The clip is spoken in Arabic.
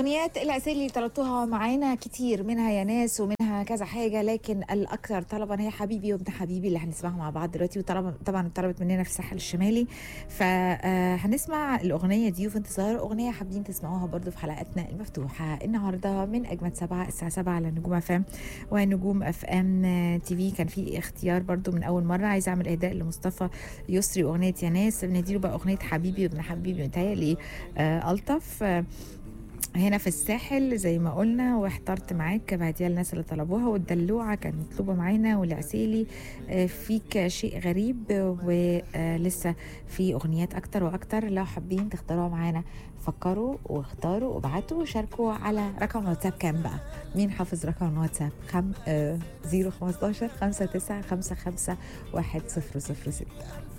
الاغنيات العسيلي اللي طلبتوها معانا كتير، منها يا ناس ومنها كذا حاجه، لكن الاكثر طلبا هي حبيبي وابن حبيبي اللي هنسمعها مع بعض دلوقتي. طبعا طلبت مننا في الساحل الشمالي، فهنسمع الاغنيه دي وفي انتظار اغنيه حابين تسمعوها برضو في حلقتنا المفتوحه النهارده من اجمد 7 الساعه 7 على نجوم اف ام ونجوم اف ام تي في. كان في اختيار برضو من اول مره، عايزه اعمل اهداء لمصطفى يسري اغنيه يا ناس، بنديله بقى اغنيه حبيبي وابن حبيبي، متهيألي الطف هنا في الساحل زي ما قلنا. واحترت معاك بعديها الناس اللي طلبوها، والدلوعه كانت مطلوبه معانا، والعسيلي فيك شيء غريب، ولسه في اغنيات اكتر واكتر. لو حابين تختاروها معانا فكروا واختاروا وابعتوا وشاركوا على رقم الواتساب. كام بقى؟ مين حافظ رقم الواتساب؟ 015 59 55 1006.